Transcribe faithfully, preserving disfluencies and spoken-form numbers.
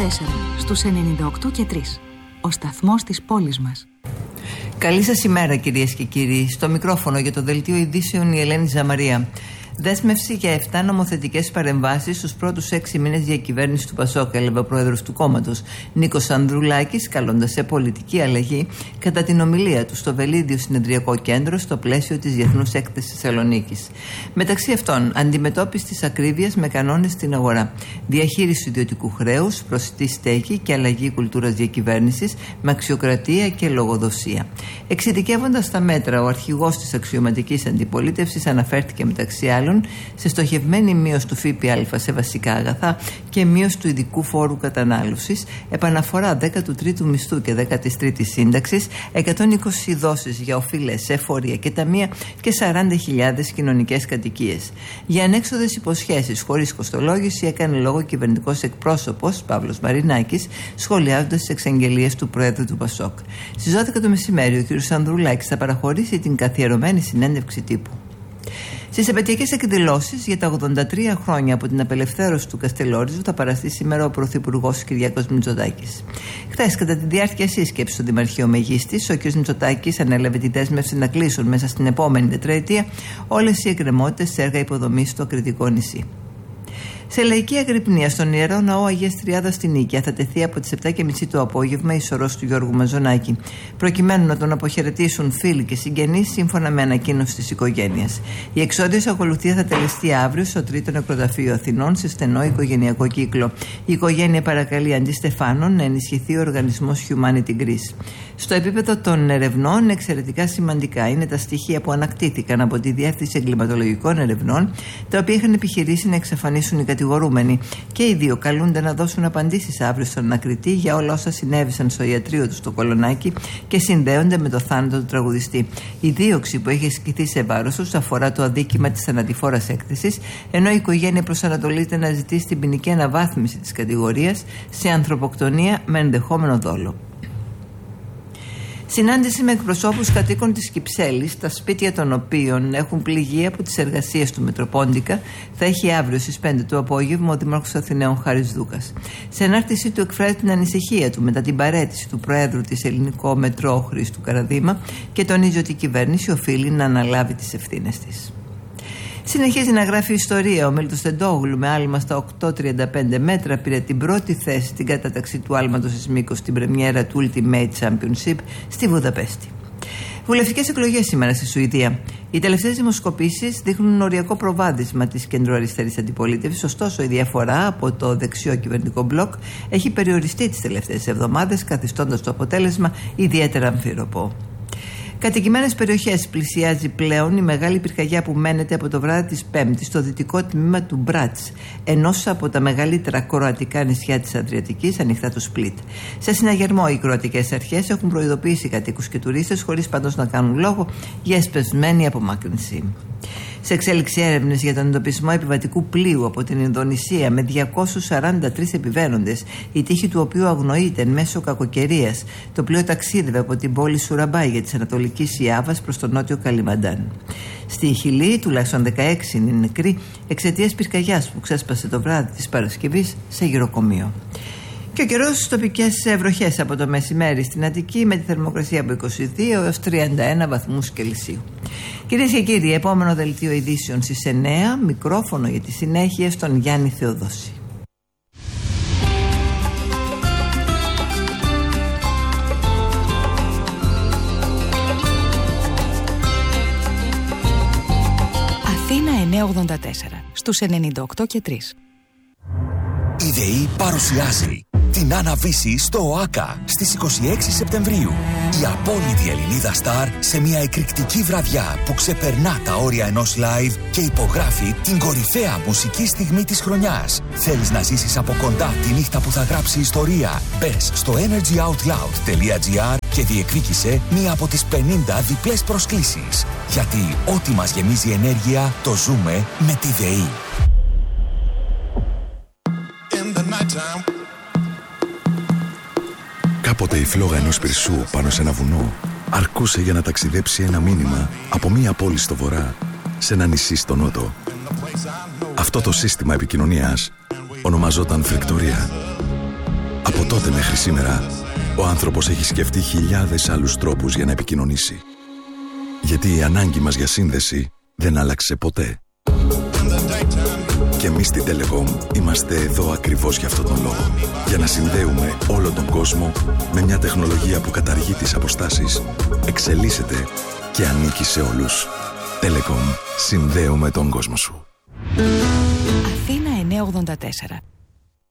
τέσσερα στους ενενήντα οκτώ και τρία. Ο σταθμός της πόλης μας. Καλή σας ημέρα, κυρίες και κύριοι. Στο μικρόφωνο για το δελτίο ειδήσεων η Ελένη Ζαμαρία. Δέσμευση για επτά νομοθετικές παρεμβάσεις στους πρώτους έξι μήνες διακυβέρνηση του Πασόκ, έλαβε ο πρόεδρος του κόμματος Νίκος Ανδρουλάκης, καλώντας σε πολιτική αλλαγή κατά την ομιλία του στο Βελίδιο Συνεδριακό Κέντρο στο πλαίσιο της Διεθνούς Έκθεσης Θεσσαλονίκης. Μεταξύ αυτών, αντιμετώπιση της ακρίβειας με κανόνες στην αγορά, διαχείριση ιδιωτικού χρέους, προσιτή στέγη και αλλαγή κουλτούρας διακυβέρνησης με αξιοκρατία και λογοδοσία. Εξειδικεύοντας τα μέτρα, ο αρχηγός της αξιωματικής αντιπολίτευσης αναφέρθηκε μεταξύ άλλων σε στοχευμένη μείωση του ΦΠΑ σε βασικά αγαθά και μείωση του ειδικού φόρου κατανάλωσης, επαναφορά δέκατου τρίτου μισθού και δέκατης τρίτης σύνταξης, εκατόν είκοσι δόσεις για οφείλες, εφορία και ταμεία και σαράντα χιλιάδες κοινωνικές κατοικίες. Για ανέξοδες υποσχέσεις χωρίς κοστολόγηση έκανε λόγο ο κυβερνητικός εκπρόσωπος Παύλος Μαρινάκης, σχολιάζοντας τις εξαγγελίες του Προέδρου του Πασόκ. Στις δώδεκα το μεσημέρι, ο κ. Ανδρουλάκης θα παραχωρήσει την καθιερωμένη συνέντευξη τύπου. Στις επαιτειακές εκδηλώσεις για τα ογδόντα τρία χρόνια από την απελευθέρωση του Καστελόριζου θα παραστεί σήμερα ο Πρωθυπουργός Κυριάκος Μητσοτάκης. Χθες, κατά τη διάρκεια σύσκεψης στο Δημαρχείο Μεγίστης, ο κ. Μητσοτάκης ανέλαβε τη δέσμευση να κλείσουν μέσα στην επόμενη τετραετία όλες οι εκκρεμότητες σε έργα υποδομής στο Ακριτικό νησί. Σε λαϊκή αγρυπνία στον Ιερό Ναό Αγίας Τριάδας στην Νίκαια θα τεθεί από τις επτά και μισή το απόγευμα η σωρός του Γιώργου Μαζονάκη, προκειμένου να τον αποχαιρετήσουν φίλοι και συγγενείς σύμφωνα με ανακοίνωση της οικογένειας. Η εξώδιος ακολουθία θα τελεστεί αύριο στο Τρίτο Νεκροταφείο Αθηνών σε στενό οικογενειακό κύκλο. Η οικογένεια παρακαλεί αντί Στεφάνων να ενισχυθεί ο οργανισμός Humanity Greece. Στο επίπεδο των ερευνών, εξαιρετικά σημαντικά είναι τα στοιχεία που ανακτήθηκαν από τη Διεύθυνση Εγκληματολογικών Ερευνών, τα οποία είχαν επιχειρήσει να εξαφανίσουν οι κατηγορούμενοι. Και οι δύο καλούνται να δώσουν απαντήσεις αύριο στον ανακριτή για όλα όσα συνέβησαν στο ιατρείο του στο Κολονάκι και συνδέονται με το θάνατο του τραγουδιστή. Η δίωξη που έχει ασκηθεί σε βάρος τους αφορά το αδίκημα της θανατηφόρας έκθεσης, ενώ η οικογένεια προσανατολίζεται να ζητήσει την ποινική αναβάθμιση της κατηγορίας σε ανθρωποκτονία με ενδεχόμενο δόλο. Συνάντηση με εκπροσώπους κατοίκων της Κυψέλης, τα σπίτια των οποίων έχουν πληγεί από τις εργασίες του Μητροπόντικα, θα έχει αύριο στις πέντε το απόγευμα ο Δήμαρχος Αθηναίων Χάρης Δούκας. Σε ανάρτησή του εκφράζει την ανησυχία του μετά την παραίτηση του Προέδρου της Ελληνικό Μετρό Χρήστου Καραδήμα και τονίζει ότι η κυβέρνηση οφείλει να αναλάβει τις ευθύνες της. Συνεχίζει να γράφει ιστορία. Ο Μίλτος Τεντόγλου με άλμα στα οκτακόσια τριάντα πέντε μέτρα πήρε την πρώτη θέση στην κατάταξη του άλματος εις μήκος στην πρεμιέρα του Ultimate Championship στη Βουδαπέστη. Βουλευτικές εκλογές σήμερα στη Σουηδία. Οι τελευταίες δημοσκοπήσεις δείχνουν οριακό προβάδισμα της κεντροαριστερής αντιπολίτευσης, ωστόσο η διαφορά από το δεξιό κυβερνητικό μπλοκ έχει περιοριστεί τις τελευταίες εβδομάδες, καθιστώντας το αποτέλεσμα ιδιαίτερα αμφίροπο. Κατοικημένες περιοχές πλησιάζει πλέον η μεγάλη πυρκαγιά που μένεται από το βράδυ της Πέμπτης στο δυτικό τμήμα του Μπράτς, ενός από τα μεγαλύτερα κροατικά νησιά της Αδριατικής, ανοιχτά του Σπλίτ. Σε συναγερμό, οι κροατικές αρχές έχουν προειδοποιήσει κατοίκους και τουρίστες, χωρίς πάντως να κάνουν λόγο για εσπεσμένη απομάκρυνση. Σε εξέλιξη έρευνες για τον εντοπισμό επιβατικού πλοίου από την Ινδονησία με διακόσιους σαράντα τρεις επιβαίνοντες, η τύχη του οποίου αγνοείται εν μέσω κακοκαιρίας. Το πλοίο ταξίδευε από την πόλη Σουραμπάγια της Ανατολικής Ιάβας προς τον νότιο Καλιμαντάν. Στη Χιλή, τουλάχιστον δεκαέξι είναι νεκροί εξαιτίας πυρκαγιάς που ξέσπασε το βράδυ της Παρασκευής σε γυροκομείο. Και ο καιρός στις τοπικές βροχές από το μεσημέρι στην Αττική με τη θερμοκρασία από είκοσι δύο έως τριάντα ένα βαθμούς Κελσίου. Κυρίες και κύριοι, επόμενο δελτίο ειδήσεων στις εννέα, μικρόφωνο για τη συνέχεια στον Γιάννη Θεοδόση. Αθήνα εννιακόσια ογδόντα τέσσερα στους ενενήντα οκτώ και τρία. Η ΔΕΗ παρουσιάζει την Άννα-Βύση στο ΟΑΚΑ στις είκοσι έξι Σεπτεμβρίου. Η απόλυτη Ελληνίδα στάρ σε μια εκρηκτική βραδιά που ξεπερνά τα όρια ενός live και υπογράφει την κορυφαία μουσική στιγμή της χρονιάς. Θέλεις να ζήσεις από κοντά τη νύχτα που θα γράψει ιστορία? Μπες στο energyoutloud τελεία gr και διεκδίκησε μία από τις πενήντα διπλές προσκλήσεις. Γιατί ό,τι μας γεμίζει ενέργεια το ζούμε με τη ΔΕΗ. Κάποτε η φλόγα ενός πυρσού πάνω σε ένα βουνό αρκούσε για να ταξιδέψει ένα μήνυμα από μία πόλη στο βορρά σε ένα νησί στο νότο. Αυτό το σύστημα επικοινωνίας ονομαζόταν φρικτορία. Από τότε μέχρι σήμερα, ο άνθρωπος έχει σκεφτεί χιλιάδες άλλους τρόπους για να επικοινωνήσει. Γιατί η ανάγκη μας για σύνδεση δεν άλλαξε ποτέ. Και εμείς στην Telecom είμαστε εδώ ακριβώς για αυτόν τον λόγο. Για να συνδέουμε όλο τον κόσμο με μια τεχνολογία που καταργεί τις αποστάσεις, εξελίσσεται και ανήκει σε όλους. Telecom. Συνδέουμε τον κόσμο σου. Αθήνα εννιακόσια ογδόντα τέσσερα.